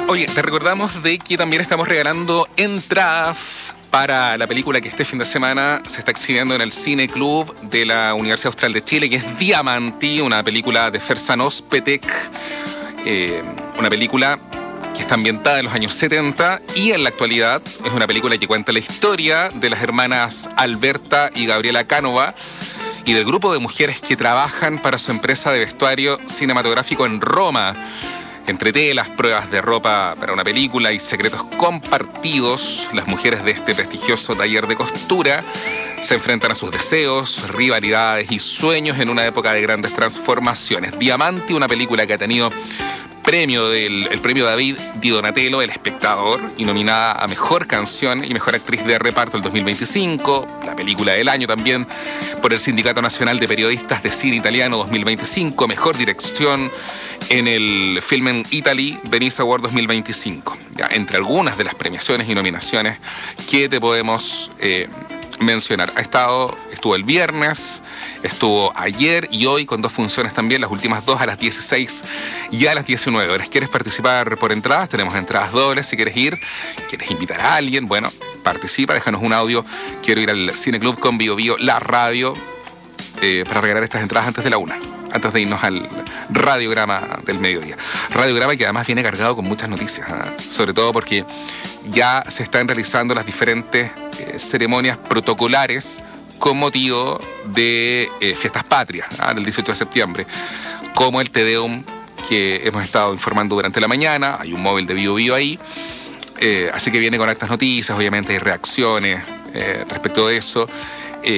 Oye, te recordamos de que también estamos regalando entradas para la película que este fin de semana se está exhibiendo en el Cine Club de la Universidad Austral de Chile, que es Diamanti, una película de Ferzan Özpetek, una película que está ambientada en los años 70 y en la actualidad es una película que cuenta la historia de las hermanas Alberta y Gabriela Cánova y del grupo de mujeres que trabajan para su empresa de vestuario cinematográfico en Roma. Entre telas, pruebas de ropa para una película y secretos compartidos, las mujeres de este prestigioso taller de costura se enfrentan a sus deseos, rivalidades y sueños en una época de grandes transformaciones. Diamanti, una película que ha tenido el premio David Di Donatello, El Espectador, y nominada a Mejor Canción y Mejor Actriz de Reparto el 2025, la película del año también por el Sindicato Nacional de Periodistas de Cine Italiano 2025, Mejor Dirección en el Film in Italy Venice Award 2025. Ya, entre algunas de las premiaciones y nominaciones que te podemos mencionar. Estuvo el viernes, estuvo ayer y hoy con 2 funciones también, las últimas 2 a las 16 y a las 19 horas. ¿Quieres participar por entradas? Tenemos entradas dobles si quieres ir. ¿Quieres invitar a alguien? Bueno, participa, déjanos un audio. Quiero ir al Cine Club con Bio Bio, la radio, para regalar estas entradas antes de la 1. Antes de irnos al radiograma del mediodía. Radiograma que además viene cargado con muchas noticias, sobre todo porque ya se están realizando las diferentes ceremonias protocolares con motivo de fiestas patrias, del 18 de septiembre, como el Te Deum que hemos estado informando durante la mañana. Hay un móvil de Bio Bio ahí, así que viene con estas noticias, obviamente hay reacciones respecto de eso.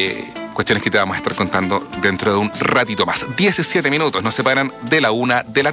Cuestiones que te vamos a estar contando dentro de un ratito más. 17 minutos nos separan de la 1 de la